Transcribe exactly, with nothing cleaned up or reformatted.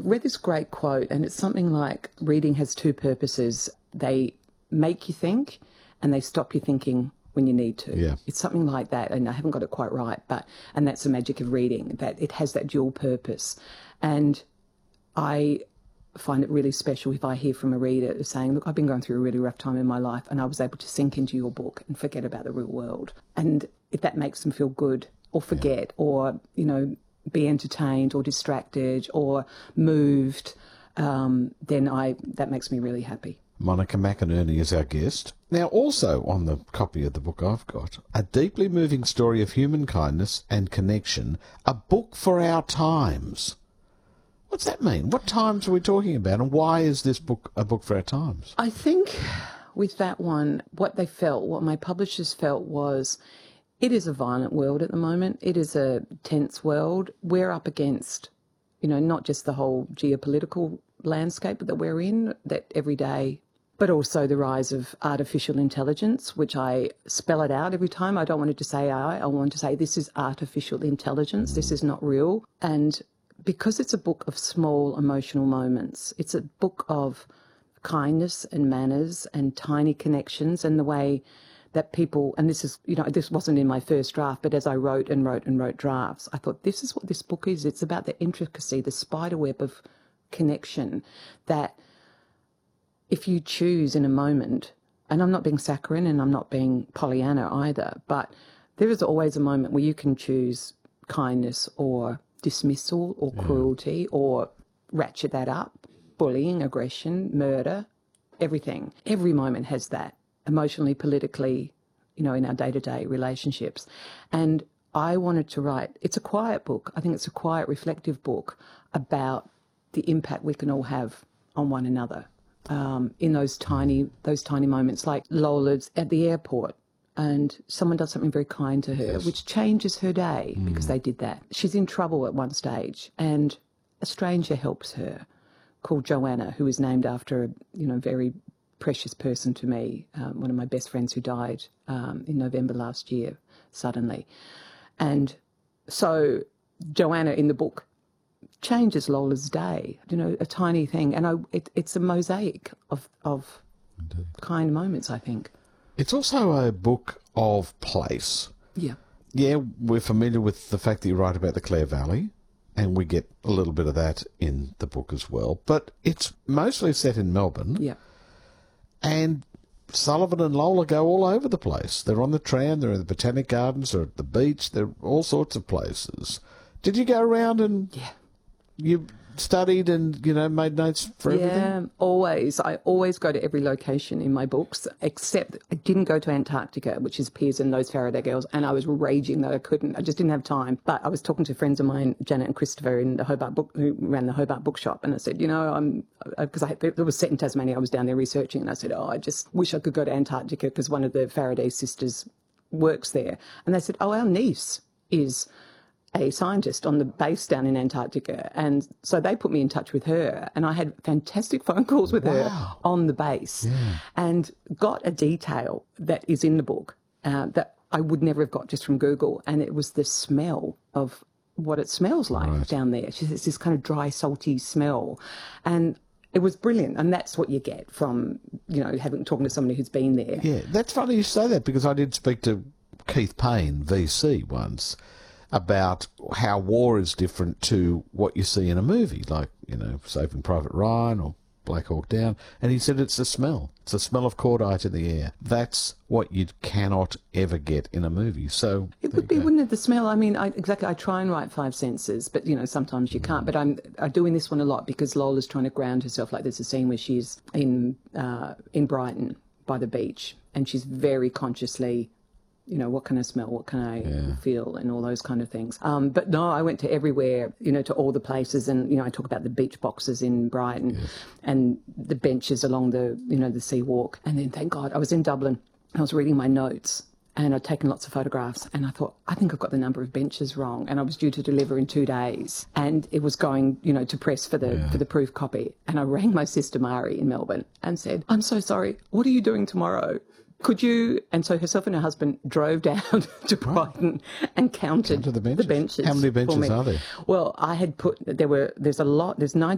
read this great quote, and it's something like, reading has two purposes. They make you think and they stop you thinking when you need to. Yeah. It's something like that, and I haven't got it quite right, but and that's the magic of reading, that it has that dual purpose. And I find it really special if I hear from a reader saying, look, I've been going through a really rough time in my life and I was able to sink into your book and forget about the real world. And if that makes them feel good or forget yeah. or, you know, be entertained or distracted or moved, um, then I that makes me really happy. Monica McInerney is our guest. Now, also on the copy of the book I've got, a deeply moving story of human kindness and connection, a book for our times. What's that mean? What times are we talking about, and why is this book a book for our times? I think with that one, what they felt, what my publishers felt was, it is a violent world at the moment. It is a tense world. We're up against, you know, not just the whole geopolitical landscape that we're in, that every day, but also the rise of artificial intelligence, which I spell it out every time. I don't want it to say I, I want to say this is artificial intelligence. This is not real. And because it's a book of small emotional moments, it's a book of kindness and manners and tiny connections and the way that people, and this is, you know, this wasn't in my first draft, but as I wrote and wrote and wrote drafts, I thought this is what this book is. It's about the intricacy, the spider web of connection that if you choose in a moment, and I'm not being saccharine and I'm not being Pollyanna either, but there is always a moment where you can choose kindness or dismissal or yeah. cruelty or ratchet that up, bullying, aggression, murder, everything. Every moment has that, emotionally, politically, you know, in our day-to-day relationships. And I wanted to write, it's a quiet book. I think it's a quiet, reflective book about the impact we can all have on one another um, in those tiny, those tiny moments, like Lola's at the airport and someone does something very kind to her, yes. which changes her day mm. because they did that. She's in trouble at one stage and a stranger helps her called Joanna, who is named after a, you know, very precious person to me, um, one of my best friends who died um, in November last year, suddenly. And so Joanna in the book changes Lola's day, you know, a tiny thing. And I, it, it's a mosaic of, of kind moments, I think. It's also a book of place. Yeah. Yeah, we're familiar with the fact that you write about the Clare Valley, and we get a little bit of that in the book as well. But it's mostly set in Melbourne. Yeah. And Sullivan and Lola go all over the place. They're on the tram, they're in the Botanic Gardens, they're at the beach, they're all sorts of places. Did you go around and yeah. you studied and, you know, made notes for yeah, everything? Yeah, always. I always go to every location in my books, except I didn't go to Antarctica, which is Piers and those Faraday girls, and I was raging that I couldn't. I just didn't have time. But I was talking to friends of mine, Janet and Christopher, in the Hobart book, who ran the Hobart bookshop, and I said, you know, I'm because I, it was set in Tasmania. I was down there researching, and I said, oh, I just wish I could go to Antarctica because one of the Faraday sisters works there. And they said, oh, our niece is a scientist on the base down in Antarctica. And so they put me in touch with her, and I had fantastic phone calls with wow. her on the base yeah. and got a detail that is in the book uh, that I would never have got just from Google. And it was the smell of what it smells like right. down there. She says this kind of dry, salty smell. And it was brilliant. And that's what you get from, you know, having talking to somebody who's been there. Yeah, that's funny you say that, because I did speak to Keith Payne, V C, once, about how war is different to what you see in a movie, like, you know, Saving Private Ryan or Black Hawk Down. And he said it's the smell. It's the smell of cordite in the air. That's what you cannot ever get in a movie. So it would be, wouldn't it, the smell? I mean, I, exactly, I try and write five senses, but, you know, sometimes you can't. But I'm, I'm doing this one a lot because Lola's trying to ground herself. Like there's a scene where she's in, uh, in Brighton by the beach, and she's very consciously, you know, what can I smell, what can I yeah. feel, and all those kind of things. Um, but no, I went to everywhere, you know, to all the places, and, you know, I talk about the beach boxes in Brighton yes. and the benches along the, you know, the sea walk. And then, thank God, I was in Dublin, I was reading my notes, and I'd taken lots of photographs, and I thought, I think I've got the number of benches wrong, and I was due to deliver in two days, and it was going, you know, to press for the yeah. for the proof copy. And I rang my sister Mari in Melbourne and said, I'm so sorry, what are you doing tomorrow? Could you? And so herself and her husband drove down to Brighton right. and counted the benches. the benches. How many benches are there? Well, I had put, there were, there's a lot, there's nine